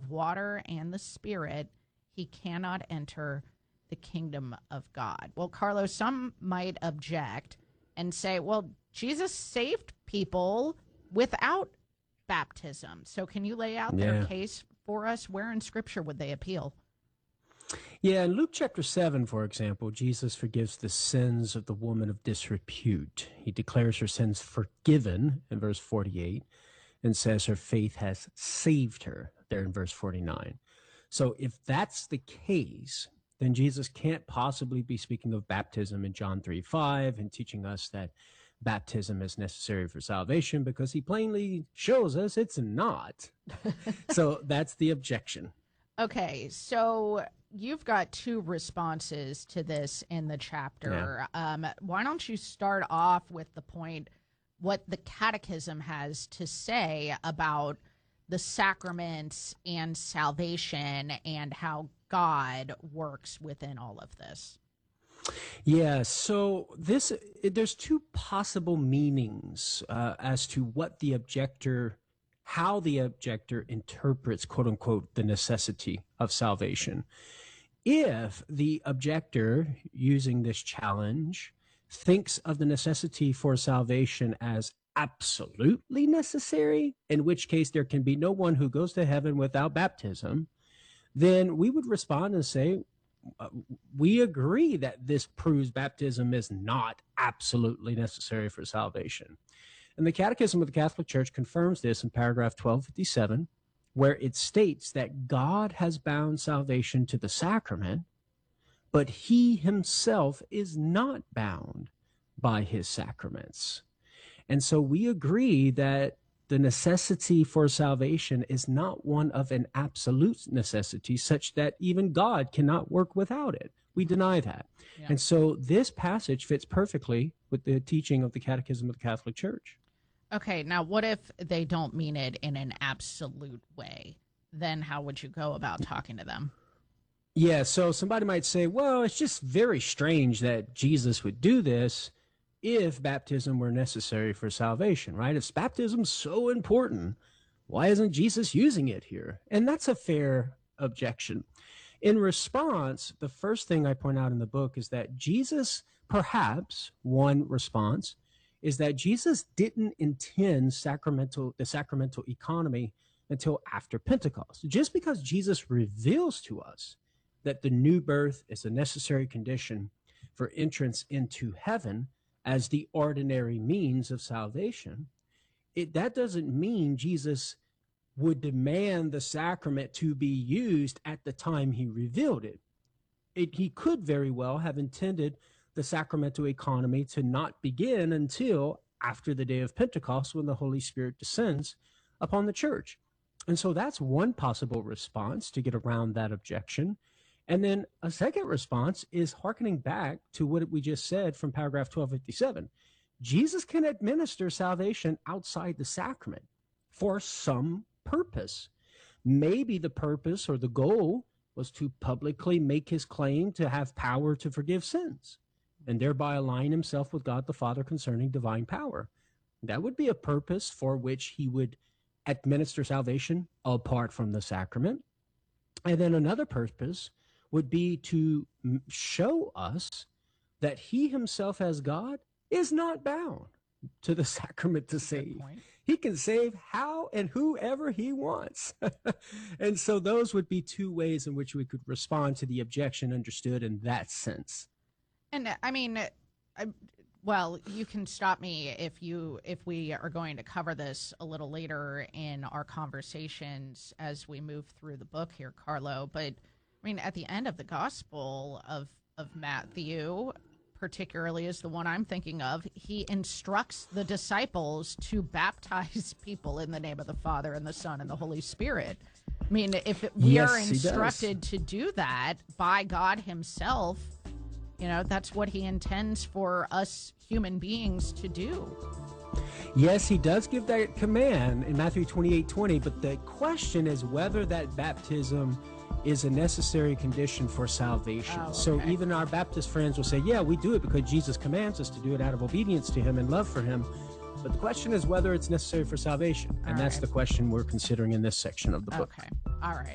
of water and the Spirit, he cannot enter the kingdom of God. Well, Carlos, some might object and say, well, Jesus saved people without baptism. So can you lay out their case for us? Where in Scripture would they appeal? Yeah, in Luke chapter 7, for example, Jesus forgives the sins of the woman of disrepute. He declares her sins forgiven in verse 48 and says her faith has saved her there in verse 49. So if that's the case, then Jesus can't possibly be speaking of baptism in John 3:5 and teaching us that baptism is necessary for salvation, because he plainly shows us it's not. So that's the objection. Okay, so you've got two responses to this in the chapter. Why don't you start off with the point, what the Catechism has to say about the sacraments and salvation and how God works within all of this? Yeah, so there's two possible meanings as to what the objector, how the objector interprets, quote unquote, the necessity of salvation. If the objector using this challenge thinks of the necessity for salvation as absolutely necessary, in which case there can be no one who goes to heaven without baptism, then we would respond and say, we agree that this proves baptism is not absolutely necessary for salvation. And the Catechism of the Catholic Church confirms this in paragraph 1257, where it states that God has bound salvation to the sacrament, but he himself is not bound by his sacraments. And so we agree that the necessity for salvation is not one of an absolute necessity, such that even God cannot work without it. We deny that. Yeah. And so this passage fits perfectly with the teaching of the Catechism of the Catholic Church. Okay, now what if they don't mean it in an absolute way? Then how would you go about talking to them? Yeah, so somebody might say, well, it's just very strange that Jesus would do this if baptism were necessary for salvation, right? If baptism's so important, why isn't Jesus using it here? And that's a fair objection. In response, the first thing I point out in the book is that Jesus, perhaps one response, is that Jesus didn't intend the sacramental economy until after Pentecost. Just because Jesus reveals to us that the new birth is a necessary condition for entrance into heaven as the ordinary means of salvation, that doesn't mean Jesus would demand the sacrament to be used at the time he revealed it. He could very well have intended the sacramental economy to not begin until after the day of Pentecost, when the Holy Spirit descends upon the church. And so that's one possible response to get around that objection. And then a second response is hearkening back to what we just said from paragraph 1257. Jesus can administer salvation outside the sacrament for some purpose. Maybe the purpose or the goal was to publicly make his claim to have power to forgive sins, and thereby align himself with God the Father concerning divine power. That would be a purpose for which he would administer salvation apart from the sacrament. And then another purpose would be to show us that he himself as God is not bound to the sacrament to save. He can save how and whoever he wants. And so those would be two ways in which we could respond to the objection understood in that sense. And I mean, well, you can stop me if we are going to cover this a little later in our conversations as we move through the book here, Carlo. But I mean, at the end of the Gospel of Matthew, particularly is the one I'm thinking of, he instructs the disciples to baptize people in the name of the Father and the Son and the Holy Spirit. I mean, if we are instructed to do that by God himself, you know, that's what he intends for us human beings to do. Yes, he does give that command in Matthew 28:20, but the question is whether that baptism is a necessary condition for salvation. Okay. So even our Baptist friends will say, yeah, we do it because Jesus commands us to do it out of obedience to him and love for him. But the question is whether it's necessary for salvation. And that's the question we're considering in this section of the book. Okay. All right.